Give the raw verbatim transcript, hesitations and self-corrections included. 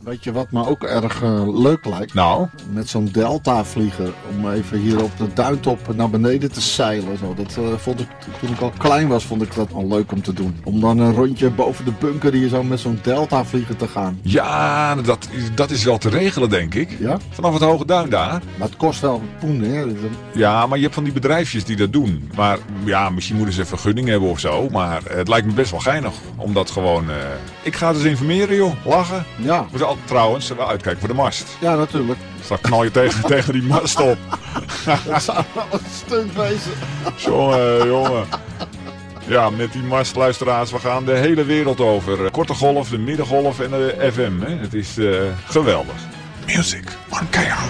Weet je wat me ook erg uh, leuk lijkt? Nou? Met zo'n Delta vlieger. Om even hier op de duintop naar beneden te zeilen. Zo. Dat uh, vond ik, toen ik al klein was, vond ik dat wel leuk om te doen. Om dan een rondje boven de bunker hier zo met zo'n Delta vlieger te gaan. Ja, dat, dat is wel te regelen, denk ik. Ja? Vanaf het Hoge Duin daar. Maar het kost wel poen, hè? Ja, maar je hebt van die bedrijfjes die dat doen. Maar ja, misschien moeten ze een vergunning hebben of zo. Maar het lijkt me best wel geinig. Omdat gewoon... Uh, ik ga dus informeren, joh. Lachen. Ja. We moeten altijd trouwens wel uitkijken voor de mast. Ja, natuurlijk. Straks knal je tegen, tegen die mast op. Dat zou wel een stunt wezen. Jongen, jongen. Ja, met die mastluisteraars, we gaan de hele wereld over. Korte golf, de middengolf en de F M. Hè. Het is uh, geweldig. Music on K R.